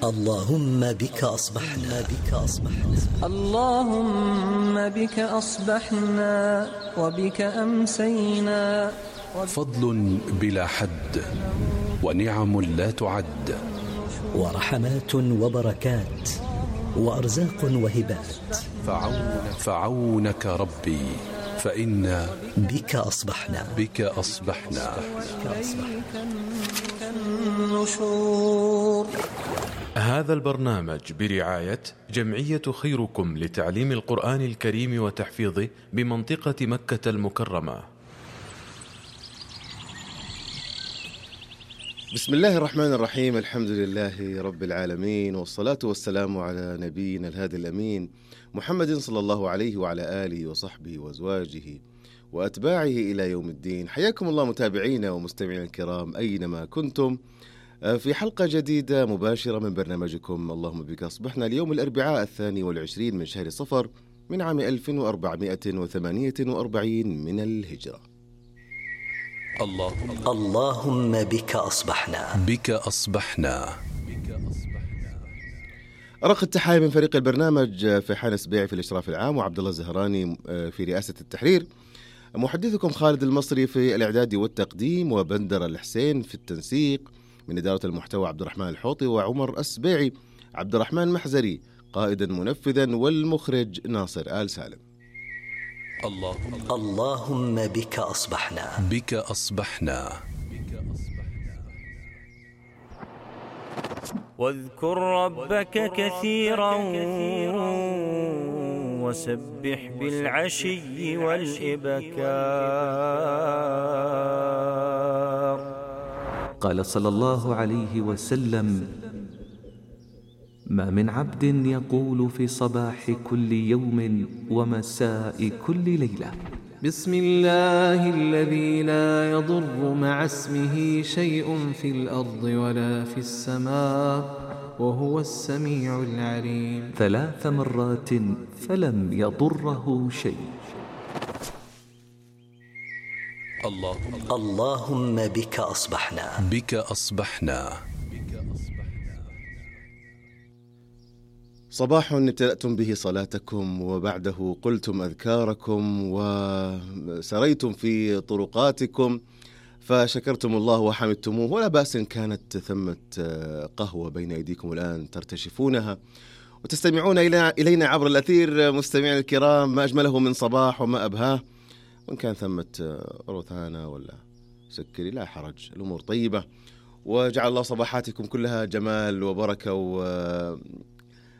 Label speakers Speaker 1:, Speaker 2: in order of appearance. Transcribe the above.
Speaker 1: اللهم بك أصبحنا
Speaker 2: اللهم بك أصبحنا وبك أمسينا.
Speaker 3: فضل بلا حد ونعم لا تعد،
Speaker 1: ورحمات وبركات وأرزاق وهبات.
Speaker 3: فعونك ربي فإنا
Speaker 1: بك أصبحنا
Speaker 2: النشور.
Speaker 4: هذا البرنامج برعاية جمعية خيركم لتعليم القرآن الكريم وتحفيظه بمنطقة مكة المكرمة.
Speaker 5: بسم الله الرحمن الرحيم، الحمد لله رب العالمين، والصلاة والسلام على نبينا الهادي الأمين محمد صلى الله عليه وعلى آله وصحبه وأزواجه وأتباعه إلى يوم الدين. حياكم الله متابعينا ومستمعينا الكرام أينما كنتم في حلقة جديدة مباشرة من برنامجكم اللهم بك أصبحنا، اليوم الأربعاء 22 من شهر صفر من عام 1448 من الهجرة.
Speaker 1: اللهم بك أصبحنا.
Speaker 5: أرق التحايا من فريق البرنامج فيحان السبيعي في الإشراف العام، وعبد الله الزهراني في رئاسة التحرير، محدثكم خالد المصري في الإعداد والتقديم، وبندر الحسين في التنسيق، من إدارة المحتوى عبد الرحمن الحوطي وعمر السبيعي، عبد الرحمن محزري قائدا منفذا، والمخرج ناصر آل سالم.
Speaker 1: اللهم بك أصبحنا.
Speaker 6: واذكر ربك كثيرا وسبح بالعشي والإبكار.
Speaker 7: قال صلى الله عليه وسلم: ما من عبد يقول في صباح كل يوم ومساء كل ليلة: بسم الله الذي لا يضر مع اسمه شيء في الأرض ولا في السماء وهو السميع العليم 3 مرات فلم يضره شيء.
Speaker 1: اللهم بك أصبحنا.
Speaker 5: صباح ابتدأتم به صلاتكم، وبعده قلتم أذكاركم، وسريتم في طرقاتكم فشكرتم الله وحمدتموه، ولا بأس إن كانت ثمة قهوة بين أيديكم الآن ترتشفونها وتستمعون إلينا عبر الأثير. مستمعين الكرام، ما أجمله من صباح وما أبهاه، وإن كان ثمة روثانا ولا سكري لا حرج، الأمور طيبة، وجعل الله صباحاتكم كلها جمال وبركة